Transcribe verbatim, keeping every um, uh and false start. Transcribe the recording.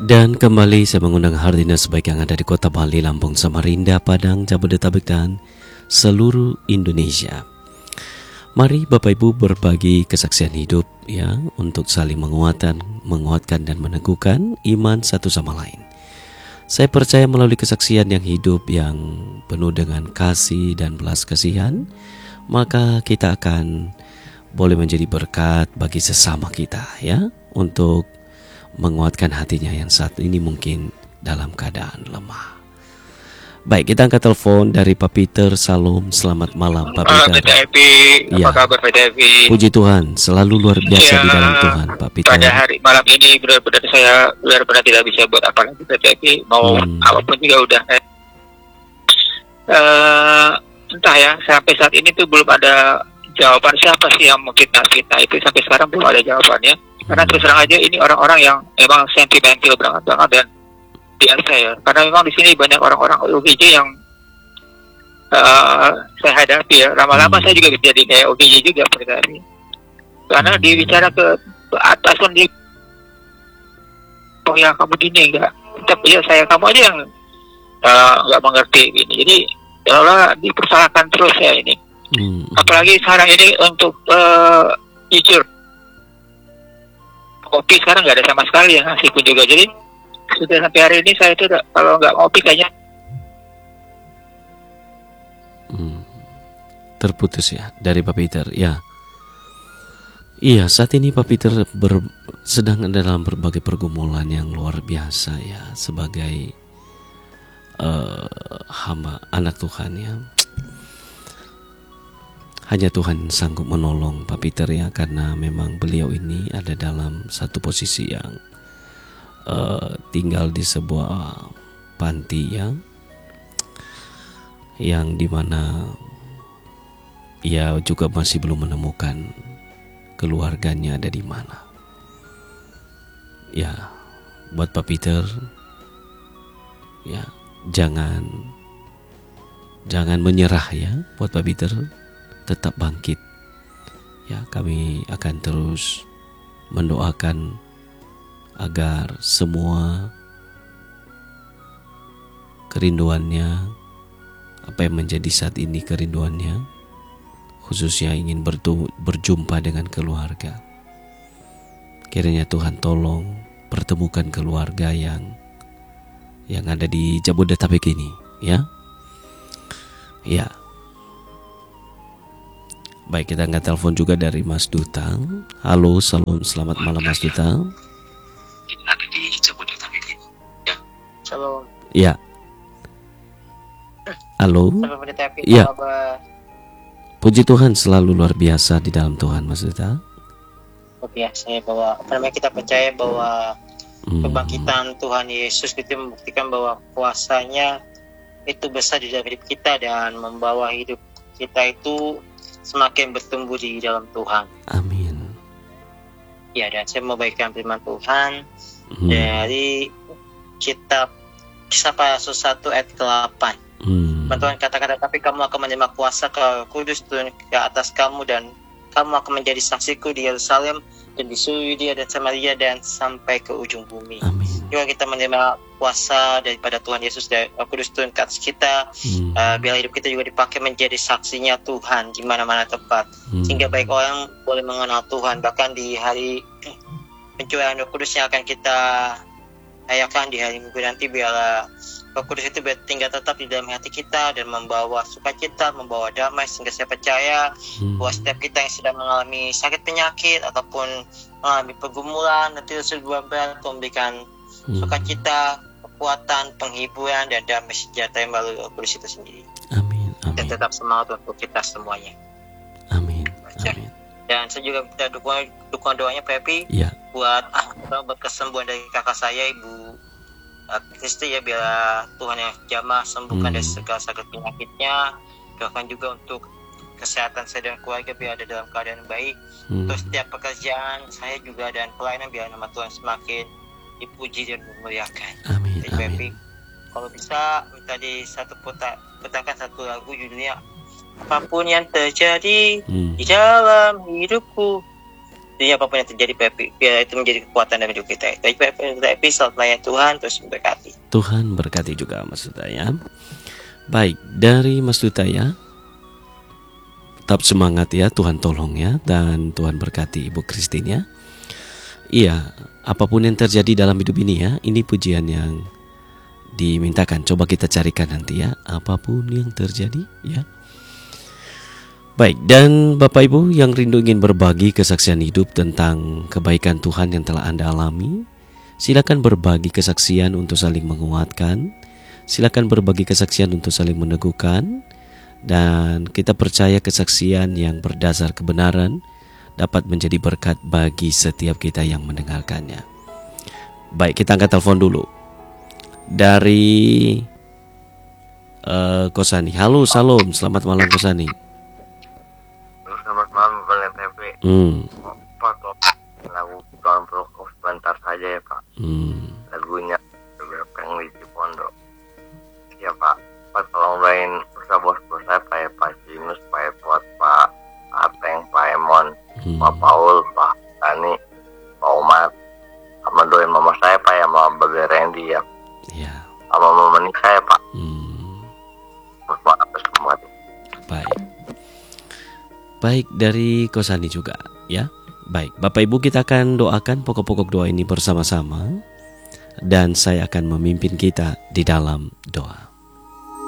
Dan kembali saya mengundang Hardiners baik yang ada di Kota Bali, Lampung, Samarinda, Padang, Jabodetabek dan seluruh Indonesia. Mari Bapak Ibu berbagi kesaksian hidup ya untuk saling menguatkan, menguatkan dan meneguhkan iman satu sama lain. Saya percaya melalui kesaksian yang hidup yang penuh dengan kasih dan belas kasihan, maka kita akan boleh menjadi berkat bagi sesama kita ya, untuk menguatkan hatinya yang saat ini mungkin dalam keadaan lemah. Baik, kita angkat telepon dari Pak Peter. Salam, selamat malam Pak Peter. Halo P T F I, Ya. apa kabar P T F I? Puji Tuhan, selalu luar biasa Ya, di dalam Tuhan Pak Peter. Pada hari malam ini benar-benar saya benar-benar tidak bisa buat apa lagi P T F I. Mau Hmm. apapun juga udah. Eh, entah ya, sampai saat ini tuh belum ada jawaban siapa sih yang memfitnah kita. Itu sampai sekarang belum ada jawabannya. Karena Hmm. terus terang aja ini orang-orang yang memang sentimental banget-banget dan biasa ya. Karena memang di sini banyak orang-orang O G J yang uh, saya hadapi ya. Lama-lama Hmm. saya juga bisa jadi kayak O G J juga seperti karena Hmm. dia bicara ke, ke atas pun dia, oh ya kamu gini enggak. Tapi ya saya kamu aja yang uh, nggak mengerti gini. Jadi kalau dipersalahkan terus ya ini. Hmm. Apalagi sekarang ini untuk uh, jujur. Kopi sekarang nggak ada sama sekali yang ngasih pun juga. Jadi sudah sampai hari ini saya itu kalau nggak ngopi kayaknya Hmm. Terputus ya dari Pak Peter ya. Iya, saat ini Pak Peter ber, sedang dalam berbagai pergumulan yang luar biasa ya, sebagai uh, hamba anak Tuhan ya. Hanya Tuhan sanggup menolong Pak Peter ya, karena memang beliau ini ada dalam satu posisi yang uh, tinggal di sebuah panti ya, yang dimana ia juga masih belum menemukan keluarganya ada di mana. Ya, buat Pak Peter, ya jangan jangan menyerah ya, buat Pak Peter. Tetap bangkit ya, kami akan terus mendoakan agar semua kerinduannya, apa yang menjadi saat ini kerinduannya, khususnya ingin bertu, berjumpa dengan keluarga, kiranya Tuhan tolong pertemukan keluarga yang yang ada di Jabodetabek ini ya. Ya. Baik, kita angkat telepon juga dari Mas Duta. Halo, salam, selamat malam Mas Duta. ada di Jabodetabek ini. Ya. Shalom. Ya. Halo. Shalom P T F I. Ya. Kabar? Puji Tuhan, selalu luar biasa di dalam Tuhan Mas Duta. Luar biasa ya, bahwa apa namanya, kita percaya bahwa Hmm. kebangkitan Tuhan Yesus itu membuktikan bahwa kuasanya itu besar di dalam hidup kita dan membawa hidup kita itu semakin bertumbuh di dalam Tuhan. Amin. Ya, dan saya mau bagikan firman Tuhan Hmm. dari kitab Kisah para Rasul satu ayat ke delapan. Hmm. Tuhan katakan, tapi kamu akan menerima kuasa ke Kudus turun ke atas kamu dan kamu akan menjadi saksiku di Yerusalem dan di seluruh Yudea dan Samaria dan sampai ke ujung bumi. Amin. Juga kita menerima kuasa daripada Tuhan Yesus dan Roh Kudus turun ke atas kita. Hmm. Uh, biar hidup kita juga dipakai menjadi saksinya Tuhan di mana-mana tempat. Hmm. Sehingga baik orang boleh mengenal Tuhan. Bahkan di hari pencurahan Roh Kudus yang akan kita rayakan di hari Minggu nanti, biarlah Roh Kudus itu tinggal tetap di dalam hati kita dan membawa sukacita, membawa damai, sehingga saya percaya Hmm. bahwa setiap kita yang sedang mengalami sakit penyakit ataupun mengalami pergumulan, nanti Yesus benar-benar memberikan Hmm. sukacita, kekuatan, penghiburan dan damai sejahtera melalui Roh Kudus itu sendiri. Amin. Dan Amin. tetap semangat untuk kita semuanya. Amin. Amin. Dan saya juga minta dukungan, dukungan doanya Pepi Ya. buat ah, buat kesembuhan dari kakak saya, Ibu uh, Kristi ya, biar Tuhan yang jamah sembuhkan Hmm. dari segala sakit penyakitnya. Doakan juga untuk kesehatan saya dan keluarga biar ada dalam keadaan baik. Hmm. Terus setiap pekerjaan saya juga dan pelayanan biar nama Tuhan semakin dipuji dan memuliakan. Amin. Jadi Amin. Pepi, kalau bisa minta di satu putar, putarkan satu lagu judulnya apapun yang terjadi Hmm. di dalam hidupku, Jadi apapun yang terjadi, biar itu menjadi kekuatan dalam hidup kita. Baik, kita episode layan Tuhan terus memberkati. Tuhan berkati juga Mas Duta ya. Baik, dari Mas Duta ya, tetap semangat ya, Tuhan tolong ya, dan Tuhan berkati Ibu Christine ya. Iya, apapun yang terjadi dalam hidup ini ya, ini pujian yang dimintakan. Coba kita carikan nanti ya, apapun yang terjadi ya. Baik, dan Bapak Ibu yang rindu ingin berbagi kesaksian hidup tentang kebaikan Tuhan yang telah Anda alami, silakan berbagi kesaksian untuk saling menguatkan. Silakan berbagi kesaksian untuk saling meneguhkan. Dan kita percaya kesaksian yang berdasar kebenaran dapat menjadi berkat bagi setiap kita yang mendengarkannya. Baik, kita angkat telepon dulu. Dari uh, Kosani. Halo, salam, selamat malam Kosani. Selamat malam Bang T V. Hmm. Pak, lagu Tuhan Prokop sebentar saja ya Pak. Hmm. Lagunya beberapa yang di Pondok. Ya Pak, Pak tolong doain usaha bos-bos saya Pak ya, Pak Jinus, Pak Epot, Pak Ateng, Pak Emon, Hmm. Pak Paul, Pak Tani, Pak Umar. Sama doain mama saya Pak ya, Mama Babe Randy ya. Ya. Sama mama Nik saya Pak. Hmm. Pak atas semua. Baik. Baik, dari Kosani juga ya. Baik, Bapak Ibu kita akan doakan pokok-pokok doa ini bersama-sama. Dan saya akan memimpin kita di dalam doa.